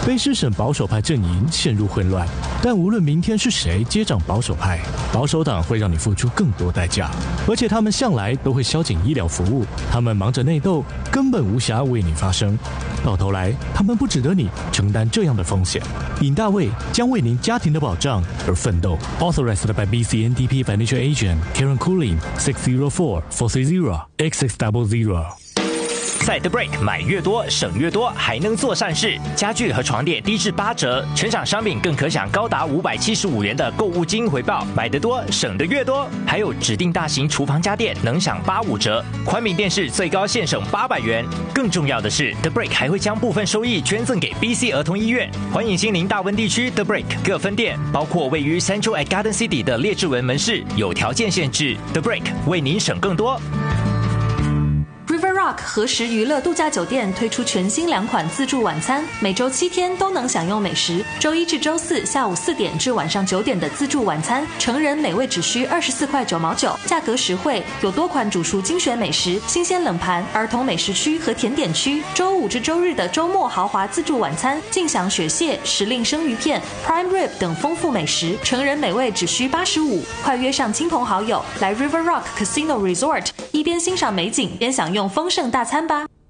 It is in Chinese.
卑诗省保守派阵营陷入混乱。但无论明天是谁接掌保守派，保守党会让你付出更多代价，而且他们向来都会削减医疗服务，他们忙着内斗，根本无暇为你发声。到头来，他们不值得你承担这样的风险。尹大卫将为您家庭的保障而奋斗。Authorized by BCNTP Financial Agent Karen Cooling 604-430-6600. 在 The Break 买越多省越多，还能做善事。家具和床垫低至8折，全场商品更可享高达575元的购物金回报。买得多，省得越多。还有指定大型厨房家电能享85折，宽屏电视最高现省800元。更重要的是 ，The Break 还会将部分收益捐赠给 BC 儿童医院。欢迎亲临大温地区 The Break 各分店，包括位于 Central at Garden City 的列治文门市，有条件限制。The Break 为您省更多。 River Rock 何时娱乐度假酒店推出全新2款自助晚餐，每周7天都能享用美食。周一至周四下午4点至晚上9点的自助晚餐，成人每位只需24块9毛9，价格实惠，有多款主厨精选美食、新鲜冷盘、儿童美食区和甜点区。周5至周日的周末豪华自助晚餐，尽享雪蟹、时令生鱼片、Prime Rib 等丰富美食，成人每位只需85。快约上亲朋好友来 River Rock Casino Resort， 一边欣赏美景，边享用丰盛大餐吧。